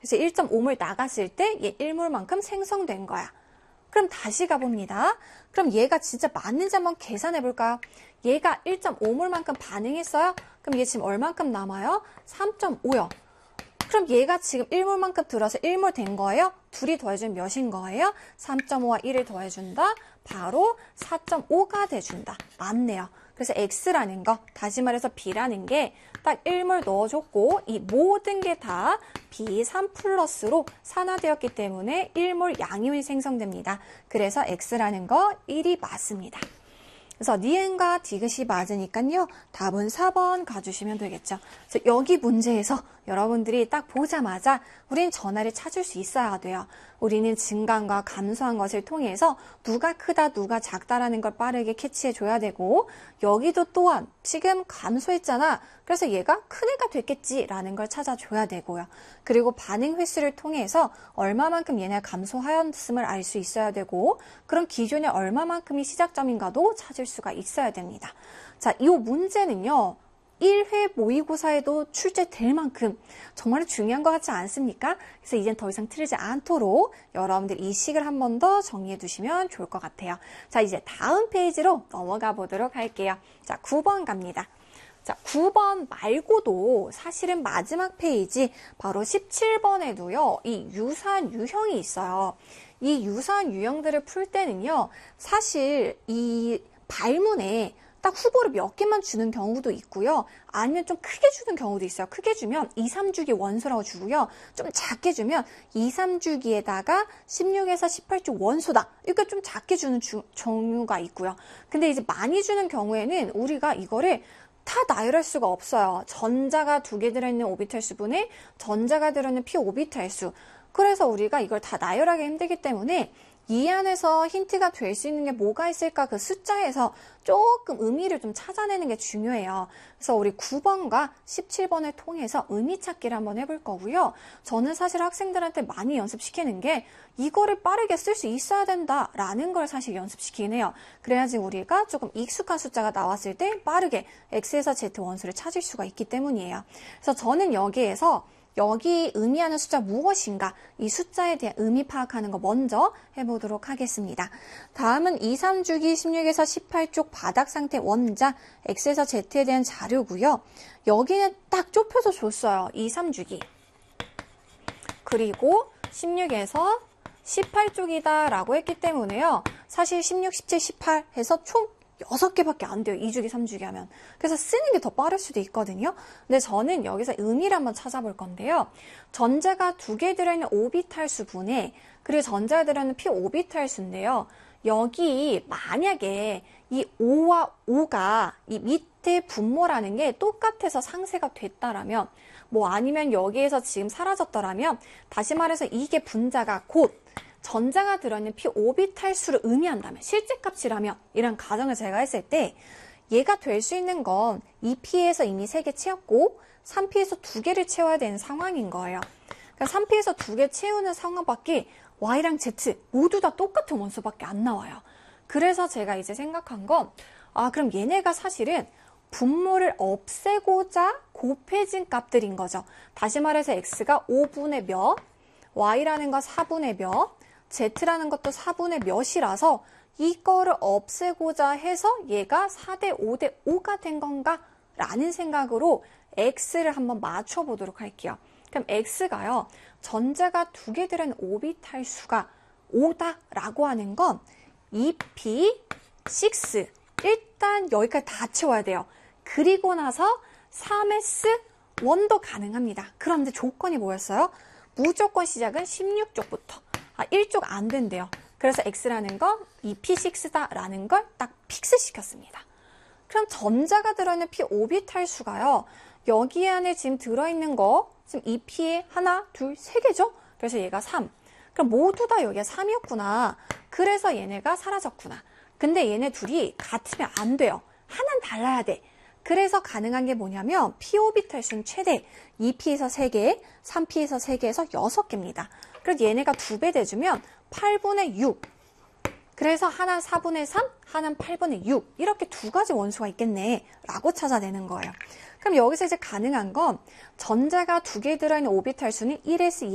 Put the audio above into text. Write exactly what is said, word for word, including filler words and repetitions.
그래서 일 점 오 몰 나갔을 때 얘 일 몰만큼 생성된 거야. 그럼 다시 가봅니다. 그럼 얘가 진짜 맞는지 한번 계산해 볼까요? 얘가 일 점 오 몰만큼 반응했어요? 그럼 얘 지금 얼만큼 남아요? 삼 점 오요. 그럼 얘가 지금 일 몰만큼 들어서 일 몰 된 거예요? 둘이 더해주면 몇인 거예요? 삼 점 오와 일을 더해준다? 바로 사 점 오가 돼준다. 맞네요. 그래서 X라는 거, 다시 말해서 B라는 게 딱 일 몰 넣어줬고 이 모든 게 다 비 삼 플러스로 산화되었기 때문에 일 몰 양이온이 생성됩니다. 그래서 X라는 거 일이 맞습니다. 그래서 니은과 디귿이 맞으니까요. 답은 사 번 가주시면 되겠죠. 그래서 여기 문제에서 여러분들이 딱 보자마자 우린 전화를 찾을 수 있어야 돼요. 우리는 증가함과 감소한 것을 통해서 누가 크다 누가 작다라는 걸 빠르게 캐치해줘야 되고 여기도 또한 지금 감소했잖아. 그래서 얘가 큰 애가 됐겠지라는 걸 찾아줘야 되고요. 그리고 반응 횟수를 통해서 얼마만큼 얘네가 감소하였음을 알 수 있어야 되고 그럼 기존에 얼마만큼이 시작점인가도 찾을 수가 있어야 됩니다. 자, 이 문제는요. 일 회 모의고사에도 출제될 만큼 정말 중요한 것 같지 않습니까? 그래서 이젠 더 이상 틀리지 않도록 여러분들 이 식을 한 번 더 정리해 두시면 좋을 것 같아요. 자, 이제 다음 페이지로 넘어가 보도록 할게요. 자, 구 번 갑니다. 자, 구 번 말고도 사실은 마지막 페이지 바로 십칠 번에도요. 이 유사한 유형이 있어요. 이 유사한 유형들을 풀 때는요. 사실 이 발문에 딱 후보를 몇 개만 주는 경우도 있고요. 아니면 좀 크게 주는 경우도 있어요. 크게 주면 이, 삼 주기 원소라고 주고요. 좀 작게 주면 이, 삼 주기에다가 십육에서 십팔 주 원소다. 이렇게 좀 작게 주는 주, 종류가 있고요. 근데 이제 많이 주는 경우에는 우리가 이거를 다 나열할 수가 없어요. 전자가 두 개 들어있는 오비탈 수분에 전자가 들어있는 피 오비탈 수. 그래서 우리가 이걸 다 나열하기 힘들기 때문에 이 안에서 힌트가 될 수 있는 게 뭐가 있을까 그 숫자에서 조금 의미를 좀 찾아내는 게 중요해요. 그래서 우리 구 번과 십칠 번을 통해서 의미 찾기를 한번 해볼 거고요. 저는 사실 학생들한테 많이 연습시키는 게 이거를 빠르게 쓸 수 있어야 된다라는 걸 사실 연습시키긴 해요. 그래야지 우리가 조금 익숙한 숫자가 나왔을 때 빠르게 X에서 Z 원소를 찾을 수가 있기 때문이에요. 그래서 저는 여기에서 여기 의미하는 숫자 무엇인가 이 숫자에 대한 의미 파악하는 거 먼저 해보도록 하겠습니다. 다음은 이, 삼 주기 십육에서 십팔 쪽 바닥 상태 원자 X에서 Z에 대한 자료고요. 여기는 딱 좁혀서 줬어요. 이, 삼 주기. 그리고 십육에서 십팔 쪽이다 라고 했기 때문에요. 사실 십육, 십칠, 십팔 해서 총 여섯 개밖에 안 돼요. 이 주기, 삼 주기 하면. 그래서 쓰는 게 더 빠를 수도 있거든요. 근데 저는 여기서 의미를 한번 찾아볼 건데요. 전자가 두 개 들어있는 오비탈 수분에 그리고 전자가 들어있는 피 오비탈 수인데요. 여기 만약에 이 오와 오가 이 밑에 분모라는 게 똑같아서 상쇄가 됐다라면 뭐 아니면 여기에서 지금 사라졌더라면 다시 말해서 이게 분자가 곧 전자가 들어있는 피 오비탈 수를 의미한다면 실제 값이라면 이런 가정을 제가 했을 때 얘가 될 수 있는 건 이 피에서 이미 세 개 채웠고 삼 피에서 두 개를 채워야 되는 상황인 거예요. 그러니까 삼 피에서 두 개 채우는 상황밖에 Y랑 Z 모두 다 똑같은 원소밖에 안 나와요. 그래서 제가 이제 생각한 건 아 그럼 얘네가 사실은 분모를 없애고자 곱해진 값들인 거죠. 다시 말해서 X가 오분의 몇, Y라는 거 사분의 몇, Z라는 것도 사분의 몇이라서 이거를 없애고자 해서 얘가 사 대 오 대 오가 된 건가? 라는 생각으로 X를 한번 맞춰보도록 할게요. 그럼 X가요. 전자가 두 개 들은 오비탈 수가 오다 라고 하는 건 이 피 육 일단 여기까지 다 채워야 돼요. 그리고 나서 삼 에스 일도 가능합니다. 그런데 조건이 뭐였어요? 무조건 시작은 십육 쪽부터. 아, 일 쪽 안 된대요. 그래서 X라는 건 이 피 육다라는 걸 딱 픽스 시켰습니다. 그럼 전자가 들어있는 피 오비탈 수가요. 여기 안에 지금 들어있는 거 지금 이 피에 하나, 둘, 세 개죠? 그래서 얘가 삼. 그럼 모두 다 여기가 삼이었구나. 그래서 얘네가 사라졌구나. 근데 얘네 둘이 같으면 안 돼요. 하나는 달라야 돼. 그래서 가능한 게 뭐냐면 피 오비탈 수는 최대 이 피에서 세 개, 삼 피에서 세 개에서 여섯 개입니다. 그래서 얘네가 두 배 돼주면 팔분의 육. 그래서 하나는 사분의 삼, 하나는 팔분의 육. 이렇게 두 가지 원소가 있겠네 라고 찾아내는 거예요. 그럼 여기서 이제 가능한 건 전자가 두 개 들어있는 오비탈 수는 일에서 이